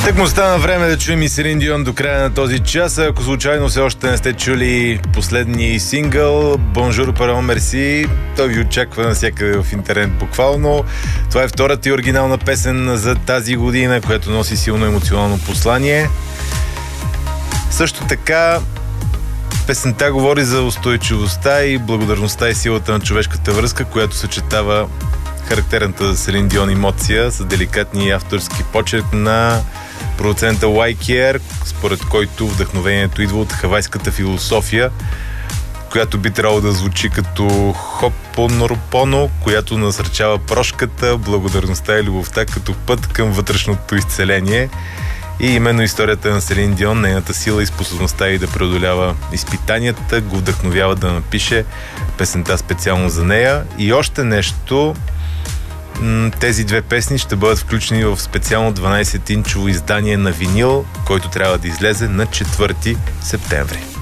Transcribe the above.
Так му стана време да чуем и Селин Дион до края на този час. Ако случайно все още не сте чули последния сингъл Bonjour Pardon Merci, той ви очаква навсякъде в интернет буквално. Това е втората и оригинална песен за тази година, която носи силно емоционално послание. Също така песента говори за устойчивостта и благодарността и силата на човешката връзка, която съчетава характерната за Селин Дион емоция с деликатния и авторски почерк на продуцента YKR, според който вдъхновението идва от хавайската философия, която би трябвало да звучи като Ho'oponopono, която насърчава прошката, благодарността и любовта като път към вътрешното изцеление. И именно историята на Селин Дион, нейната сила и способността и да преодолява изпитанията, го вдъхновява да напише песента специално за нея. И още нещо, тези две песни ще бъдат включени в специално 12-инчово издание на винил, който трябва да излезе на 4 септември.